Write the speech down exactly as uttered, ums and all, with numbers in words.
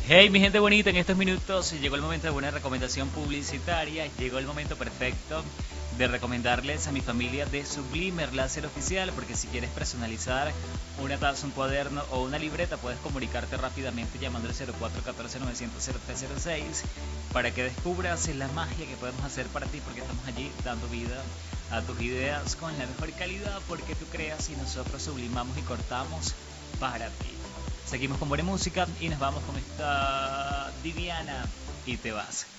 Hey, mi gente bonita, en estos minutos llegó el momento de una recomendación publicitaria. Llegó el momento perfecto de recomendarles a mi familia de Sublimer Láser Oficial, porque si quieres personalizar una taza, un cuaderno o una libreta, puedes comunicarte rápidamente llamando al cero cuatro uno cuatro nueve cero cero cero tres cero seis para que descubras la magia que podemos hacer para ti, porque estamos allí dando vida a tus ideas con la mejor calidad, porque tú creas y nosotros sublimamos y cortamos para ti. Seguimos con buena música y nos vamos con esta Diviana y te vas.